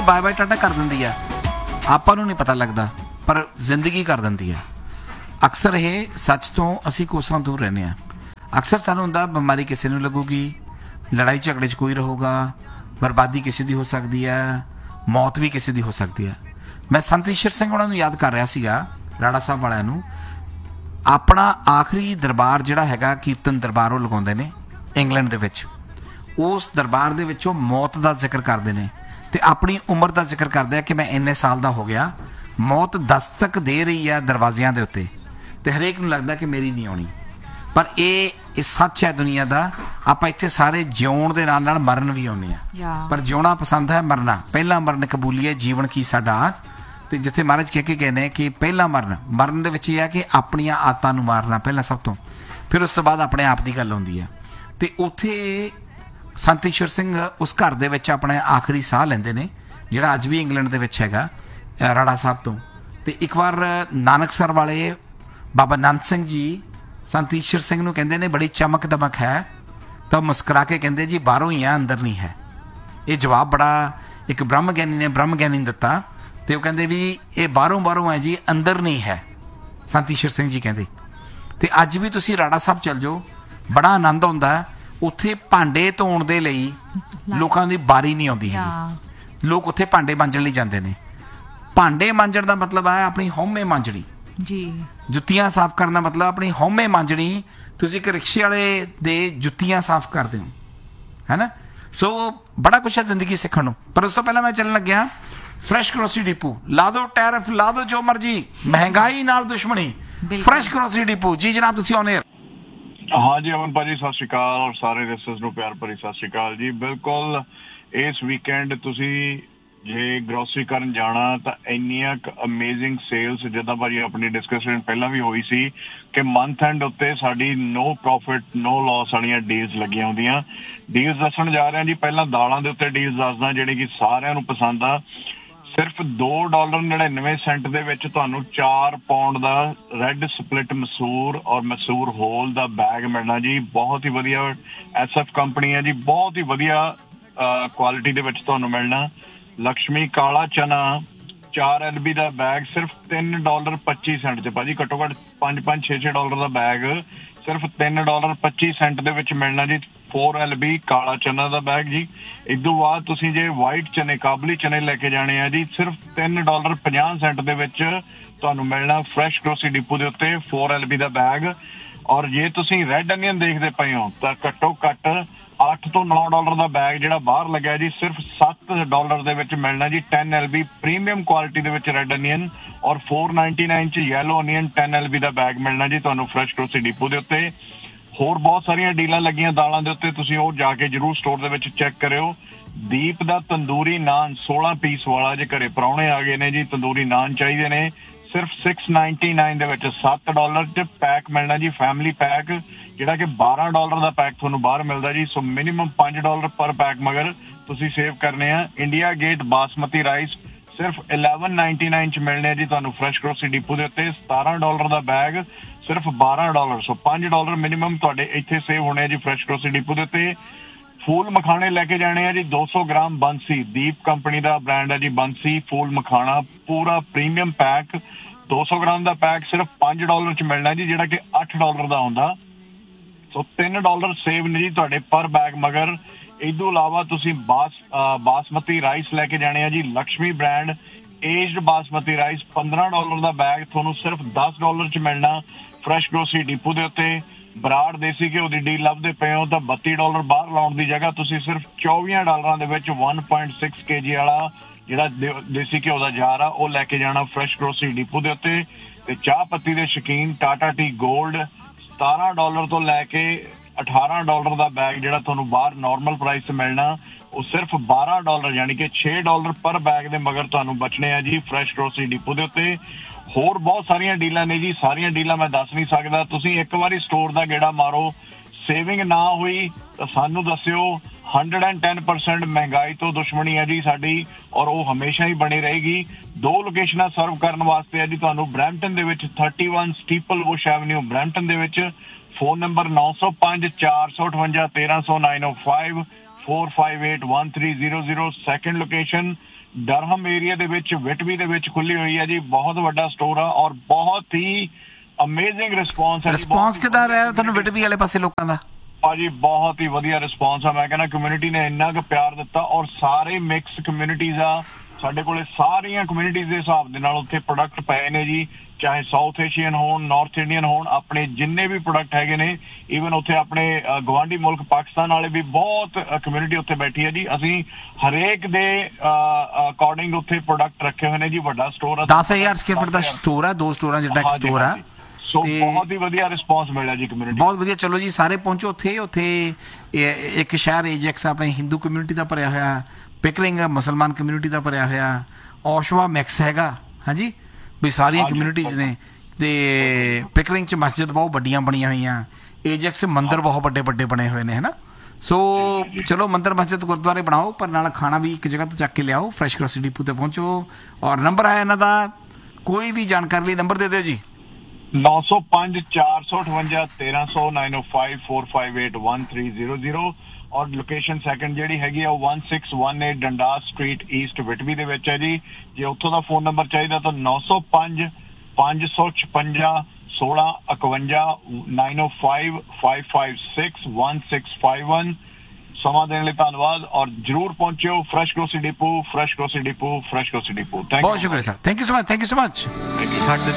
Bye bye Tata ਕਰ ਦਿੰਦੀ ਆ, ਆਪਾਂ ਨੂੰ ਨਹੀਂ ਪਤਾ ਲੱਗਦਾ, ਪਰ ਜ਼ਿੰਦਗੀ ਕਰ ਦਿੰਦੀ ਹੈ। ਅਕਸਰ ਇਹ ਸੱਚ ਤੋਂ ਅਸੀਂ ਕੋਸਾਂ ਦੂਰ ਰਹਿੰਦੇ ਹਾਂ। ਅਕਸਰ ਸਾਨੂੰ ਹੁੰਦਾ ਬਿਮਾਰੀ ਕਿਸੇ ਨੂੰ ਲੱਗੂਗੀ, ਲੜਾਈ ਝਗੜੇ 'ਚ ਕੋਈ ਰਹੂਗਾ, ਬਰਬਾਦੀ ਕਿਸੇ ਦੀ ਹੋ ਸਕਦੀ ਹੈ, ਮੌਤ ਵੀ ਕਿਸੇ ਦੀ ਹੋ ਸਕਦੀ ਹੈ। ਮੈਂ ਸੰਤ ਈਸ਼ਰ ਸਿੰਘ ਉਹਨਾਂ ਨੂੰ ਯਾਦ ਕਰ ਰਿਹਾ ਸੀਗਾ, ਰਾੜਾ ਸਾਹਿਬ ਵਾਲਿਆਂ ਨੂੰ। ਆਪਣਾ ਆਖਰੀ ਦਰਬਾਰ ਜਿਹੜਾ ਹੈਗਾ ਕੀਰਤਨ ਦਰਬਾਰ ਉਹ ਲਗਾਉਂਦੇ ਨੇ ਇੰਗਲੈਂਡ ਦੇ ਵਿੱਚ। ਉਸ ਦਰਬਾਰ ਦੇ ਵਿੱਚ ਉਹ ਮੌਤ ਦਾ ਜ਼ਿਕਰ ਕਰਦੇ ਨੇ ਅਤੇ ਆਪਣੀ ਉਮਰ ਦਾ ਜ਼ਿਕਰ ਕਰਦੇ ਆ ਕਿ ਮੈਂ ਇੰਨੇ ਸਾਲ ਦਾ ਹੋ ਗਿਆ। ਮੌਤ ਦਸਤਕ ਦੇ ਰਹੀ ਹੈ ਦਰਵਾਜ਼ਿਆਂ ਦੇ ਉੱਤੇ ਅਤੇ ਹਰੇਕ ਨੂੰ ਲੱਗਦਾ ਕਿ ਮੇਰੀ ਨਹੀਂ ਆਉਣੀ। ਪਰ ਇਹ ਸੱਚ ਹੈ ਦੁਨੀਆ ਦਾ। ਆਪਾਂ ਇੱਥੇ ਸਾਰੇ ਜਿਉਣ ਦੇ ਨਾਲ ਨਾਲ ਮਰਨ ਵੀ ਆਉਂਦੇ ਹਾਂ, ਪਰ ਜਿਉਣਾ ਪਸੰਦ ਹੈ, ਮਰਨਾ ਪਹਿਲਾ ਮਰਨ ਕਬੂਲੀਏ ਜੀਵਨ ਕੀ ਸਾਡਾ ਆਸ। ਅਤੇ ਜਿੱਥੇ ਮਹਾਰਾਜ ਕਹਿ ਕੇ ਗਏ ਨੇ ਕਿ ਪਹਿਲਾ ਮਰਨ ਦੇ ਵਿੱਚ ਇਹ ਹੈ ਕਿ ਆਪਣੀਆਂ ਆਦਤਾਂ ਨੂੰ ਮਾਰਨਾ ਪਹਿਲਾਂ ਸਭ ਤੋਂ, ਫਿਰ ਉਸ ਤੋਂ ਬਾਅਦ ਆਪਣੇ ਆਪ ਦੀ ਗੱਲ ਆਉਂਦੀ ਹੈ। ਅਤੇ ਉੱਥੇ ਸੰਤ ਈਸ਼ਰ ਸਿੰਘ ਉਸ ਘਰ ਦੇ ਵਿੱਚ ਆਪਣੇ ਆਖਰੀ ਸਾਹ ਲੈਂਦੇ ਨੇ, ਜਿਹੜਾ ਅੱਜ ਵੀ ਇੰਗਲੈਂਡ ਦੇ ਵਿੱਚ ਹੈਗਾ, ਰਾੜਾ ਸਾਹਿਬ ਤੋਂ। ਅਤੇ ਇੱਕ ਵਾਰ ਨਾਨਕਸਰ ਵਾਲੇ ਬਾਬਾ ਨੰਦ ਸਿੰਘ ਜੀ ਸੰਤ ਈਸ਼ਰ ਸਿੰਘ ਨੂੰ ਕਹਿੰਦੇ ਨੇ ਬੜੀ ਚਮਕ ਦਮਕ ਹੈ, ਤਾਂ ਮੁਸਕਰਾ ਕੇ ਕਹਿੰਦੇ ਜੀ ਬਾਹਰੋਂ ਹੀ ਆ, ਅੰਦਰ ਨਹੀਂ ਹੈ। ਇਹ ਜਵਾਬ ਬੜਾ ਇੱਕ ਬ੍ਰਹਮ ਗਿਆਨੀ ਨੇ ਦਿੱਤਾ, ਅਤੇ ਉਹ ਕਹਿੰਦੇ ਵੀ ਇਹ ਬਾਹਰੋਂ ਹੈ ਜੀ, ਅੰਦਰ ਨਹੀਂ ਹੈ, ਸੰਤ ਈਸ਼ਰ ਸਿੰਘ ਜੀ ਕਹਿੰਦੇ। ਅਤੇ ਅੱਜ ਵੀ ਤੁਸੀਂ ਰਾੜਾ ਸਾਹਿਬ ਚੱਲ ਜਾਓ, ਬੜਾ ਆਨੰਦ ਆਉਂਦਾ। ਉੱਥੇ ਭਾਂਡੇ ਧੋਣ ਦੇ ਲਈ ਲੋਕਾਂ ਦੀ ਬਾਰੀ ਨਹੀਂ ਆਉਂਦੀ ਹੈਗੀ, ਲੋਕ ਉੱਥੇ ਭਾਂਡੇ ਮਾਂਜਣ ਲਈ ਜਾਂਦੇ ਨੇ। ਭਾਂਡੇ ਮਾਂਜਣ ਦਾ ਮਤਲਬ ਹੈ ਆਪਣੀ ਹਉਮੈ ਮਾਂਜਣੀ ਜੀ। ਜੁੱਤੀਆਂ ਸਾਫ਼ ਕਰਨ ਦਾ ਮਤਲਬ ਆਪਣੀ ਹਉਮੈ ਮਾਂਜਣੀ। ਤੁਸੀਂ ਇੱਕ ਰਿਕਸ਼ੇ ਵਾਲੇ ਦੇ ਜੁੱਤੀਆਂ ਸਾਫ਼ ਕਰਦੇ ਹੋ, ਹੈ ਨਾ। ਸੋ ਬੜਾ ਕੁਛ ਹੈ ਜ਼ਿੰਦਗੀ ਸਿੱਖਣ ਨੂੰ। ਪਰ ਉਸ ਤੋਂ ਪਹਿਲਾਂ ਮੈਂ ਚੱਲਣ ਲੱਗਿਆ ਫਰੈਸ਼ ਗਰੋਸਰੀ ਡਿਪੂ। ਲਾ ਦੋ ਟੈਰਿਫ, ਲਾ ਦੋ ਜੋ ਮਰਜੀ, ਮਹਿੰਗਾਈ ਨਾਲ ਦੁਸ਼ਮਣੀ। ਫਰੈਸ਼ ਗਰੋਸਰੀ ਡਿਪੂ ਜੀ ਜਨਾਬ, ਤੁਸੀਂ ਆਉਣੇ। हाँ जी अमन भाजी सत श्री अकाल और सारे लिसनर्स ਨੂੰ ਪਿਆਰ ਭਰੀ ਸਤਿ ਸ਼੍ਰੀ ਅਕਾਲ ਜੀ। ਬਿਲਕੁਲ ਇਸ ਵੀਕਐਂਡ ਤੁਸੀਂ ਜੇ ਗਰੋਸਰੀ ਕਰਨ ਜਾਣਾ ਤਾਂ ਇੰਨੀਆਂ ਅਮੇਜ਼ਿੰਗ ਸੇਲਸ, ਜਿੱਦਾਂ ਭਾਜੀ ਆਪਣੀ ਡਿਸਕਸ਼ਨ ਪਹਿਲਾਂ ਵੀ ਹੋਈ ਸੀ ਕਿ ਮੰਥ ਐਂਡ ਉੱਤੇ ਸਾਡੀ ਨੋ ਪ੍ਰੋਫਿਟ ਨੋ ਲਾਸ ਵਾਲੀਆਂ ਡੀਲਸ ਲੱਗੀਆਂ ਹੁੰਦੀਆਂ। ਡੀਲਸ ਦੱਸਣ ਜਾ ਰਹੇ ਹਾਂ ਜੀ। ਪਹਿਲਾਂ ਦਾਲਾਂ ਦੇ ਉੱਤੇ ਡੀਲਸ ਦੱਸਦਾ ਜਿਹੜੀ ਕਿ ਸਾਰਿਆਂ ਨੂੰ ਪਸੰਦ ਆ। ਸਿਰਫ $2.99 ਦੇ ਵਿੱਚ ਤੁਹਾਨੂੰ 4 ਪਾਉਂਡ ਦਾ ਰੈੱਡ ਸਪਲਿਟ ਮਸੂਰ ਔਰ ਮਸੂਰ ਹੋਲ ਦਾ ਬੈਗ ਮਿਲਣਾ ਜੀ। ਬਹੁਤ ਹੀ ਵਧੀਆ SF ਕੰਪਨੀ ਹੈ ਜੀ, ਬਹੁਤ ਹੀ ਵਧੀਆ ਕੁਆਲਿਟੀ ਦੇ ਵਿੱਚ ਤੁਹਾਨੂੰ ਮਿਲਣਾ। ਲਕਸ਼ਮੀ ਕਾਲਾ ਚਨਾ 4 LB ਦਾ ਬੈਗ ਸਿਰਫ $3.25 'ਚ ਭਾਜੀ, ਘੱਟੋ ਘੱਟ $5-6 ਦਾ ਬੈਗ ਸਿਰਫ $3.25 ਦੇ ਵਿੱਚ ਮਿਲਣਾ ਜੀ। 4 LB ਕਾਲਾ ਚਨਾ ਦਾ ਬੈਗ ਜੀ। ਇਸ ਤੋਂ ਬਾਅਦ ਤੁਸੀਂ ਜੇ ਵਾਈਟ ਚਨੇ, ਕਾਬਲੀ ਚਨੇ ਲੈ ਕੇ ਜਾਣੇ ਆ ਜੀ, ਸਿਰਫ $3.50 ਦੇ ਵਿੱਚ ਤੁਹਾਨੂੰ ਮਿਲਣਾ ਫਰੈਸ਼ ਗਰੋਸਰੀ ਡਿਪੂ ਦੇ ਉੱਤੇ 4 LB ਦਾ ਬੈਗ। ਔਰ ਜੇ ਤੁਸੀਂ ਰੈੱਡ ਅਨੀਅਨ ਦੇਖਦੇ ਪਏ ਹੋ ਤਾਂ ਘੱਟੋ ਘੱਟ $8 ਤੋਂ $9 ਦਾ ਬੈਗ ਜਿਹੜਾ ਬਾਹਰ ਲੱਗਿਆ ਜੀ, ਸਿਰਫ $7 ਦੇ ਵਿੱਚ ਮਿਲਣਾ ਜੀ। 10 LB ਪ੍ਰੀਮੀਅਮ ਕੁਆਲਿਟੀ ਦੇ ਵਿੱਚ ਰੈੱਡ ਅਨੀਅਨ ਔਰ $4.99 'ਚ ਯੈਲੋ ਅਨੀਅਨ 10 LB ਦਾ ਬੈਗ ਮਿਲਣਾ ਜੀ ਤੁਹਾਨੂੰ ਫਰੈਸ਼ ਗਰੋਸਰੀ ਡਿਪੂ ਦੇ ਉੱਤੇ। ਹੋਰ ਬਹੁਤ ਸਾਰੀਆਂ ਡੀਲਾਂ ਲੱਗੀਆਂ ਦਾਲਾਂ ਦੇ ਉੱਤੇ, ਤੁਸੀਂ ਉਹ ਜਾ ਕੇ ਜ਼ਰੂਰ ਸਟੋਰ ਦੇ ਵਿੱਚ ਚੈੱਕ ਕਰਿਓ। ਦੀਪ ਦਾ ਤੰਦੂਰੀ ਨਾਨ 16 ਪੀਸ ਵਾਲਾ, ਜੇ ਘਰੇ ਪ੍ਰਾਹੁਣੇ ਆ ਗਏ ਨੇ ਜੀ, ਤੰਦੂਰੀ ਨਾਨ ਚਾਹੀਦੇ ਨੇ, ਸਿਰਫ $6.99 ਦੇ ਵਿੱਚ $7 'ਚ ਪੈਕ ਮਿਲਣਾ ਜੀ। ਫੈਮਿਲੀ ਪੈਕ ਜਿਹੜਾ ਕਿ $12 ਦਾ ਪੈਕ ਤੁਹਾਨੂੰ ਬਾਹਰ ਮਿਲਦਾ ਜੀ। ਸੋ ਮਿਨੀਮਮ $5 ਪਰ ਪੈਕ ਮਗਰ ਤੁਸੀਂ ਸੇਵ ਕਰਨੇ ਆ। ਇੰਡੀਆ ਗੇਟ ਬਾਸਮਤੀ ਰਾਈਸ ਸਿਰਫ $11.99 'ਚ ਮਿਲਣੇ ਆ ਜੀ ਤੁਹਾਨੂੰ ਫਰੈਸ਼ ਗਰੋਸਰੀ ਡਿਪੂ ਦੇ ਉੱਤੇ। $17 ਦਾ ਬੈਗ ਸਿਰਫ $12। ਸੋ $5 ਮਿਨੀਮਮ ਤੁਹਾਡੇ ਇੱਥੇ ਸੇਵ ਹੋਣੇ ਆ ਜੀ ਫਰੈਸ਼ ਗਰੋਸਰੀ ਡਿਪੂ ਦੇ ਉੱਤੇ। ਫੂਲ ਮਖਾਣੇ ਲੈ ਕੇ ਜਾਣੇ ਆ ਜੀ 200 ਗ੍ਰਾਮ ਬੰਸੀ, ਦੀਪ ਕੰਪਨੀ ਦਾ ਬ੍ਰਾਂਡ ਹੈ ਜੀ ਬੰਸੀ ਫੂਲ ਮਖਾਣਾ, ਪੂਰਾ ਪ੍ਰੀਮੀਅਮ ਪੈਕ 200 ਗ੍ਰਾਮ ਦਾ ਪੈਕ ਸਿਰਫ $5 'ਚ ਮਿਲਣਾ ਜੀ, ਜਿਹੜਾ ਕਿ $8 ਦਾ ਹੁੰਦਾ। ਸੋ $3 ਸੇਵ ਨੇ ਜੀ ਤੁਹਾਡੇ ਪਰ ਬੈਗ ਮਗਰ। ਇਸ ਤੋਂ ਇਲਾਵਾ ਤੁਸੀਂ ਬਾਸਮਤੀ ਰਾਈਸ ਲੈ ਕੇ ਜਾਣੇ ਆ ਜੀ, Lakshmi brand aged basmati rice $15 ਦਾ ਬੈਗ ਤੁਹਾਨੂੰ ਸਿਰਫ $10 'ਚ ਮਿਲਣਾ ਫਰੈਸ਼ ਗਰੋਸਰੀ ਡਿਪੂ ਦੇ ਉੱਤੇ। ਬਰਾੜ ਦੇਸੀ ਘਿਓ ਦੀ ਡੀਲ ਲੱਭਦੇ ਪਏ ਹੋ ਤਾਂ $32 ਬਾਹਰ ਲਾਉਣ ਦੀ ਜਗ੍ਹਾ ਤੁਸੀਂ ਸਿਰਫ $24 ਦੇ ਵਿੱਚ 1.6 kg ਵਾਲਾ ਜਿਹੜਾ ਦੇਸੀ ਘਿਓ ਦਾ ਜਾਰ ਆ ਉਹ ਲੈ ਕੇ ਜਾਣਾ ਫਰੈਸ਼ ਗਰੋਸਰੀ ਡਿਪੂ ਦੇ ਉੱਤੇ। ਤੇ ਚਾਹ ਪੱਤੀ ਦੇ ਸ਼ੌਕੀਨ ਟਾਟਾ ਟੀ ਗੋਲਡ $17 ਤੋਂ ਲੈ ਕੇ $18 ਦਾ ਬੈਗ ਜਿਹੜਾ ਤੁਹਾਨੂੰ ਬਾਹਰ ਨਾਰਮਲ ਪ੍ਰਾਈਸ 'ਤੇ ਮਿਲਣਾ ਉਹ ਸਿਰਫ $12 ਯਾਨੀ ਕਿ $6 ਪਰ ਬੈਗ ਦੇ ਮਗਰ ਤੁਹਾਨੂੰ ਬਚਣੇ ਆ ਜੀ ਫਰੈਸ਼ ਗਰੋਸਰੀ ਡਿਪੂ ਦੇ ਉੱਤੇ। ਹੋਰ ਬਹੁਤ ਸਾਰੀਆਂ ਡੀਲਾਂ ਨੇ ਜੀ, ਸਾਰੀਆਂ ਡੀਲਾਂ ਮੈਂ ਦੱਸ ਨਹੀਂ ਸਕਦਾ। ਤੁਸੀਂ ਇੱਕ ਵਾਰੀ ਸਟੋਰ ਦਾ ਗੇੜਾ ਮਾਰੋ, ਸੇਵਿੰਗ ਨਾ ਹੋਈ ਤਾਂ ਸਾਨੂੰ ਦੱਸਿਓ। 110% ਮਹਿੰਗਾਈ ਤੋਂ ਦੁਸ਼ਮਣੀ ਹੈ ਜੀ ਸਾਡੀ ਔਰ ਉਹ ਹਮੇਸ਼ਾ ਹੀ ਬਣੀ ਰਹੇਗੀ। 2 ਲੋਕੇਸ਼ਨਾਂ ਸਰਵ ਕਰਨ ਵਾਸਤੇ ਹੈ ਜੀ ਤੁਹਾਨੂੰ। ਬਰੈਂਪਟਨ ਦੇ ਵਿੱਚ 31 ਸਟੀਪਲ ਬੁਸ਼ ਐਵਨਿਊ ਬਰੈਂਪਟਨ ਦੇ ਵਿੱਚ। Phone number 905 458 1300 905 458 1300। Second location Durham area ਦੇ ਵਿੱਚ ਵਿਟਬੀ ਦੇ ਵਿੱਚ ਖੁੱਲੀ ਹੋਈ ਹੈ ਜੀ, ਬਹੁਤ ਵੱਡਾ ਸਟੋਰ ਆ ਔਰ ਬਹੁਤ ਹੀ ਅਮੇਜ਼ਿੰਗ ਰਿਸਪੌਂਸ ਹੈ। ਰਿਸਪੌਂਸ ਕਿੱਦਾਂ ਰਿਹਾ ਤੁਹਾਨੂੰ ਵਿਟਬੀ ਵਾਲੇ ਪਾਸੇ ਲੋਕਾਂ ਦਾ? ਭਾਜੀ ਬਹੁਤ ਹੀ ਵਧੀਆ ਰਿਸਪੌਂਸ ਆ, ਮੈਂ ਕਹਿੰਦਾ ਕਮਿਊਨਿਟੀ ਨੇ ਇੰਨਾ ਕੁ ਪਿਆਰ ਦਿੱਤਾ ਔਰ ਸਾਰੇ ਮਿਕਸ ਕਮਿਊਨਿਟੀਜ਼ ਆ ਸਾਡੇ ਕੋਲੇ, ਸਾਰੀਆਂ ਕਮਿਊਨਿਟੀਜ਼ ਦੇ ਹਿਸਾਬ ਦੇ ਨਾਲ ਉੱਥੇ ਪ੍ਰੋਡਕਟ ਪਏ ਨੇ ਜੀ, ਚਾਹੇ ਸਾਊਥ ਏਸ਼ੀਅਨ ਹੋਣ, ਨਾਰਥ ਇੰਡੀਅਨ ਹੋਣ, ਆਪਣੇ ਜਿੰਨੇ ਵੀ ਪ੍ਰੋਡਕਟ ਹੈਗੇ ਨੇ, ਈਵਨ ਉੱਥੇ ਆਪਣੇ ਗਵਾਂਢੀ ਮੁਲਕ ਪਾਕਿਸਤਾਨ ਵਾਲੇ ਵੀ ਬਹੁਤ ਕਮਿਊਨਿਟੀ ਉੱਥੇ ਬੈਠੀ ਹੈ ਜੀ। ਅਸੀਂ ਹਰੇਕ ਦੇ ਅਕੋਰਡਿੰਗ ਉੱਥੇ ਪ੍ਰੋਡਕਟ ਰੱਖੇ ਹੋਏ ਨੇ ਜੀ, ਵੱਡਾ ਸਟੋਰ ਆ, 10,000 ਸਕੁਅਰ ਫੁੱਟ ਦਾ ਸਟੋਰ ਆ, 2 ਸਟੋਰਾਂ ਜਿੱਡਾ ਇੱਕ ਸਟੋਰ ਆ, ਸੋ ਬਹੁਤ ਹੀ ਵਧੀਆ ਰਿਸਪੌਂਸ ਮਿਲਿਆ ਜੀ ਕਮਿਊਨਿਟੀ, ਬਹੁਤ ਵਧੀਆ। ਚਲੋ ਜੀ ਸਾਰੇ ਪਹੁੰਚੋ ਉੱਥੇ। ਉੱਥੇ ਇੱਕ ਸ਼ਹਿਰ ਏਜੈਕਸ ਆਪਣੇ ਹਿੰਦੂ ਕਮਿਊਨਿਟੀ ਦਾ ਭਰਿਆ ਹੋਇਆ, ਪਿਕਰਿੰਗ ਮੁਸਲਮਾਨ ਕਮਿਊਨਿਟੀ ਦਾ ਭਰਿਆ ਹੋਇਆ, ਔਸ਼ਵਾ ਮਿਕਸ ਹੈਗਾ, ਹਾਂਜੀ ਵੀ ਸਾਰੀਆਂ ਕਮਿਊਨਿਟੀਜ਼ ਨੇ, ਤੇ ਪਿਕਰਿੰਗ 'ਚ ਮਸਜਿਦ ਬਹੁਤ ਵੱਡੀਆਂ ਬਣੀਆਂ ਹੋਈਆਂ, ਏਜੈਕਸ ਮੰਦਿਰ ਬਹੁਤ ਵੱਡੇ ਵੱਡੇ ਬਣੇ ਹੋਏ ਨੇ, ਹੈ ਨਾ। ਸੋ ਚਲੋ ਮੰਦਿਰ ਮਸਜਿਦ ਗੁਰਦੁਆਰੇ ਬਣਾਓ, ਪਰ ਨਾਲ ਖਾਣਾ ਵੀ ਇੱਕ ਜਗ੍ਹਾ ਤੋਂ ਚੱਕ ਕੇ ਲਿਆਓ। ਫਰੈਸ਼ ਗਰੋਸਰੀ ਡਿਪੂ ਤੇ ਪਹੁੰਚੋ ਔਰ ਨੰਬਰ ਹੈ ਇਹਨਾਂ ਦਾ, ਕੋਈ ਵੀ ਜਾਣਕਾਰੀ ਲਈ ਨੰਬਰ ਦੇ ਦਿਓ ਜੀ। 905 458 1300 905 458 1300 ਔਰ ਲੋਕੇਸ਼ਨ ਸੈਕੰਡ ਜਿਹੜੀ ਹੈਗੀ ਆ ਉਹ 1618 ਡੰਡਾਸ ਸਟਰੀਟ ਈਸਟ ਵਿਟਬੀ ਦੇ ਵਿੱਚ ਹੈ ਜੀ। ਜੇ ਉੱਥੋਂ ਦਾ ਫੋਨ ਨੰਬਰ ਚਾਹੀਦਾ ਤਾਂ 905 556 1651 905 556 1651। ਸਮਾਂ ਦੇਣ ਲਈ ਧੰਨਵਾਦ ਔਰ ਜਰੂਰ ਪਹੁੰਚਿਓ fresh grocery depot, fresh grocery depot, fresh grocery depot. ਬਹੁਤ ਸ਼ੁਕਰੀਆ sir, thank you so much, thank you so much.